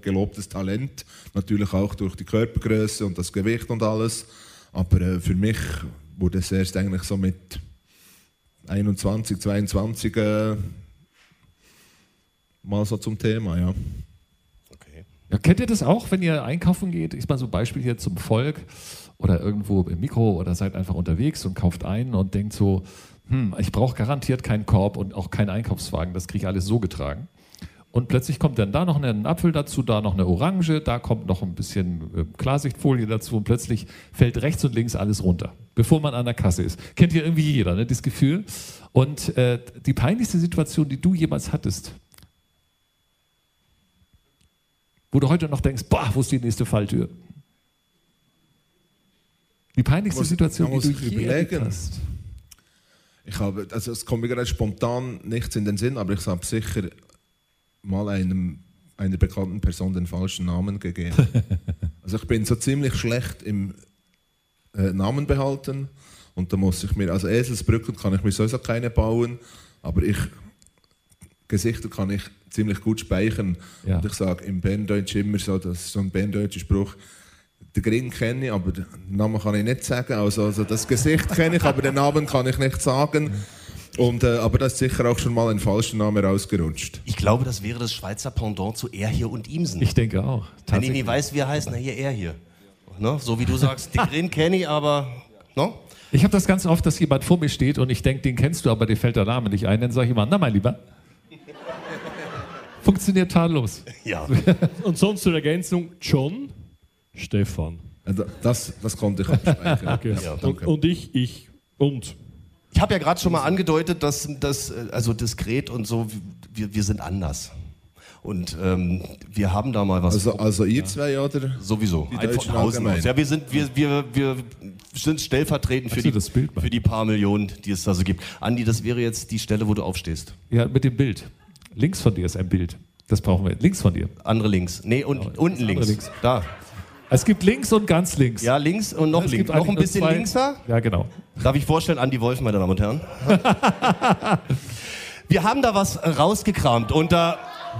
gelobtes Talent, natürlich auch durch die Körpergröße und das Gewicht und alles. Aber für mich wurde es erst eigentlich so mit 21, 22 mal so zum Thema, ja. Okay. Ja, kennt ihr das auch, wenn ihr einkaufen geht? Ich mal so ein Beispiel hier zum Volk oder irgendwo im Mikro oder seid einfach unterwegs und kauft ein und denkt so, ich brauche garantiert keinen Korb und auch keinen Einkaufswagen, das kriege ich alles so getragen. Und plötzlich kommt dann da noch ein Apfel dazu, da noch eine Orange, da kommt noch ein bisschen Klarsichtfolie dazu und plötzlich fällt rechts und links alles runter, bevor man an der Kasse ist. Kennt ihr irgendwie jeder, ne, das Gefühl? Und die peinlichste Situation, die du jemals hattest, wo du heute noch denkst, boah, wo ist die nächste Falltür? Die peinlichste Situation, die du je erlebt hast. Ich habe, also es kommt mir gerade spontan nichts in den Sinn, aber ich habe sicher mal einer bekannten Person den falschen Namen gegeben. Also ich bin so ziemlich schlecht im Namen behalten und da muss ich mir, also Eselsbrücken kann ich mir sowieso keine bauen, aber Gesichter kann ich ziemlich gut speichern. Ja. Und ich sage im Berndeutsch immer so, das ist so ein berndeutscher Spruch, den Grin kenne ich, aber den Namen kann ich nicht sagen. Also das Gesicht kenne ich, aber den Namen kann ich nicht sagen. Und, aber da ist sicher auch schon mal ein falscher Name rausgerutscht. Ich glaube, das wäre das Schweizer Pendant zu Er hier und Imsen. Ich denke auch. Wenn ich nicht weiß, wie er heißt, na hier, Er hier. Ne? So wie du sagst, den Grin kenne ich, aber... No? Ich habe das ganz oft, dass jemand vor mir steht und ich denke, den kennst du, aber dir fällt der Name nicht ein. Dann sage ich immer, na mein Lieber. Funktioniert tadellos. Ja. Und sonst zur Ergänzung, John, Stefan. Das konnte ich abspeichern. Okay. Ja, und ich. Ich habe ja gerade schon mal angedeutet, dass also diskret und so, wir sind anders. Und wir haben da mal was... Also ihr zwei, oder? Sowieso. Die Deutschen allgemein. Ja, wir sind stellvertretend für die paar Millionen, die es da so gibt. Andi, das wäre jetzt die Stelle, wo du aufstehst. Ja, mit dem Bild. Links von dir ist ein Bild. Das brauchen wir. Links von dir. Andere links. Nee, unten links. Da. Es gibt links und ganz links. Ja, links und noch links. Noch ein bisschen linkser? Ja, genau. Darf ich vorstellen, Andi Wolf, meine Damen und Herren? Wir haben da was rausgekramt und da...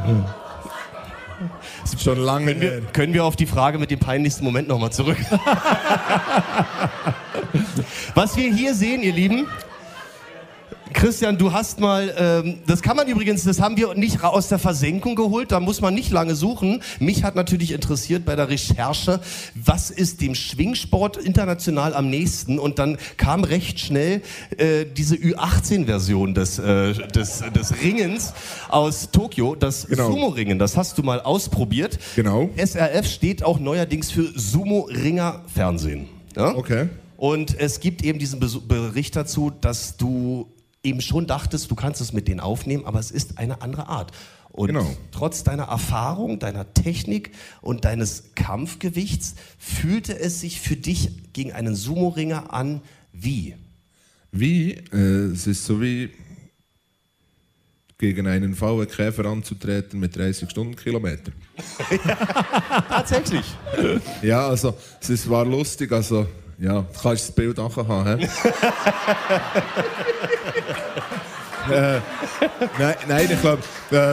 Schon lange können wir auf die Frage mit dem peinlichsten Moment nochmal zurück. Was wir hier sehen, ihr Lieben... Christian, du hast mal, das kann man übrigens, das haben wir nicht aus der Versenkung geholt, da muss man nicht lange suchen. Mich hat natürlich interessiert bei der Recherche, was ist dem Schwingsport international am nächsten? Und dann kam recht schnell diese Ü18-Version des Ringens aus Tokio, das Sumo-Ringen. Das hast du mal ausprobiert. Genau. SRF steht auch neuerdings für Sumo-Ringer-Fernsehen. Ja? Okay. Und es gibt eben diesen Bericht dazu, dass du eben schon dachtest, du kannst es mit denen aufnehmen, aber es ist eine andere Art. Und trotz deiner Erfahrung, deiner Technik und deines Kampfgewichts fühlte es sich für dich gegen einen Sumo-Ringer an wie? Wie? Es ist so wie gegen einen VW-Käfer anzutreten mit 30 Stundenkilometern. Tatsächlich? Ja, also es war lustig, also... Ja, du kannst das Bild nachher haben. Nein, ich glaube,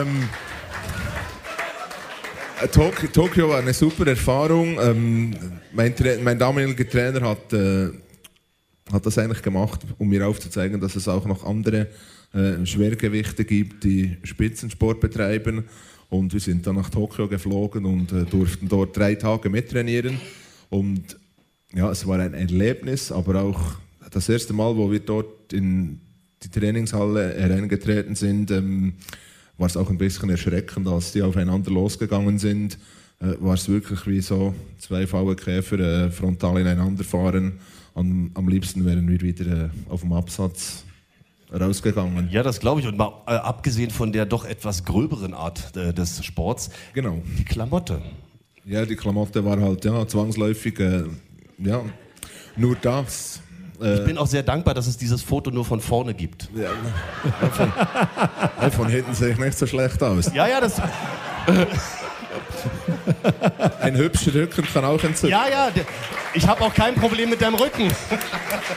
Tokio war eine super Erfahrung. Mein damaliger Trainer hat das eigentlich gemacht, um mir aufzuzeigen, dass es auch noch andere Schwergewichte gibt, die Spitzensport betreiben. Und wir sind dann nach Tokio geflogen und durften dort 3 Tage mittrainieren. Und ja, es war ein Erlebnis, aber auch das erste Mal, wo wir dort in die Trainingshalle hereingetreten sind, war es auch ein bisschen erschreckend, als die aufeinander losgegangen sind. War es wirklich wie so 2 VW-Käfer frontal ineinander fahren. Am liebsten wären wir wieder auf dem Absatz rausgegangen. Ja, das glaube ich. Und mal abgesehen von der doch etwas gröberen Art des Sports, genau. Die Klamotte. Ja, die Klamotte war halt zwangsläufig... Ja, nur das. Ich bin auch sehr dankbar, dass es dieses Foto nur von vorne gibt. Ja, von hinten sehe ich nicht so schlecht aus. Ja, das... Ein hübscher Rücken kann auch entzünden. Ja, ich habe auch kein Problem mit deinem Rücken.